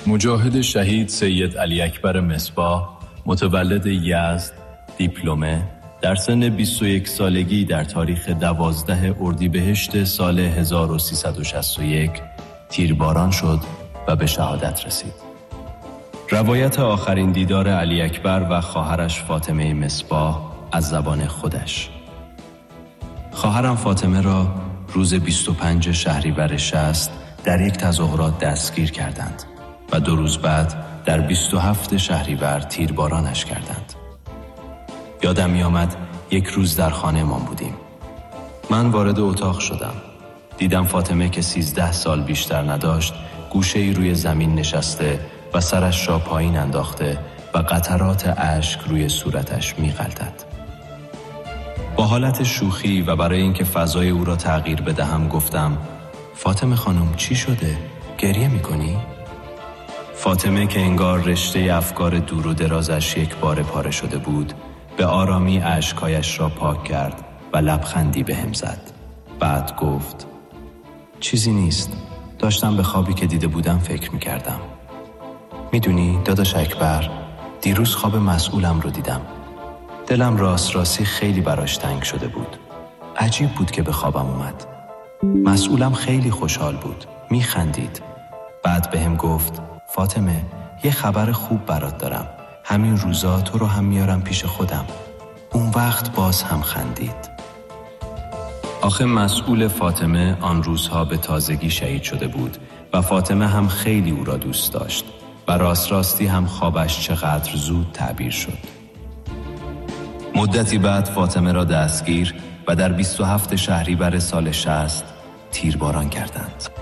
مجاهد شهید سید علی اکبر مصباح متولد یزد، دیپلمه، در سن 21 سالگی در تاریخ 12 اردیبهشت سال 1361 تیرباران شد و به شهادت رسید. روایت آخرین دیدار علی اکبر و خواهرش فاطمه مصباح از زبان خودش: خواهرم فاطمه را روز 25 شهریور 60 در یک تظاهرات دستگیر کردند و 2 روز بعد در 27 شهریور تیربارانش کردند. یادم می آمد یک روز در خانه ما بودیم. من وارد اتاق شدم. دیدم فاطمه که 13 سال بیشتر نداشت گوشه‌ای روی زمین نشسته و سرش را پایین انداخته و قطرات اشک روی صورتش می غلطد. با حالت شوخی و برای اینکه فضای او را تغییر بدهم گفتم: فاطمه خانم چی شده؟ گریه می کنی؟ فاطمه که انگار رشته افکار دور و درازش یک بار پاره شده بود به آرامی اشکایش را پاک کرد و لبخندی بهم زد. بعد گفت: چیزی نیست، داشتم به خوابی که دیده بودم فکر می کردم. میدونی داداش اکبر، دیروز خواب مسئولم رو دیدم. دلم راستی خیلی براش تنگ شده بود. عجیب بود که به خوابم اومد. مسئولم خیلی خوشحال بود، میخندید. بعد بهم گفت: فاطمه یه خبر خوب برات دارم، همین روزا تو رو هم میارم پیش خودم. اون وقت باز هم خندید. آخه مسئول فاطمه آن روزها به تازگی شهید شده بود و فاطمه هم خیلی او را دوست داشت و راستی هم خوابش چقدر زود تعبیر شد. مدتی بعد فاطمه را دستگیر و در 27 شهریور سال 60 تیرباران کردند.